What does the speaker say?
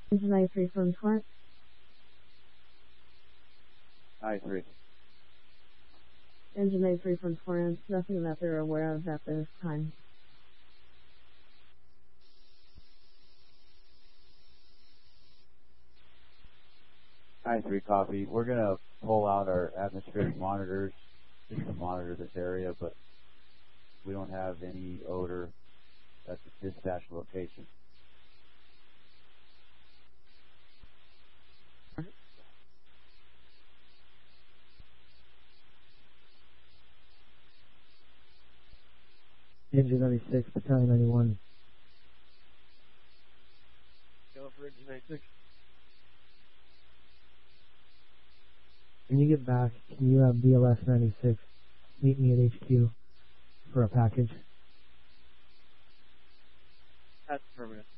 Engine I3 from Torrance. I3. Engine A3 from Torrance. Nothing that they're aware of at this time. I3 copy. We're going to pull out our atmospheric monitors just to monitor this area, but we don't have any odor at the dispatch location. Engine 96, Battalion 91. Go for Engine 96. When you get back, can you have BLS 96 meet me at HQ for a package? That's permanent.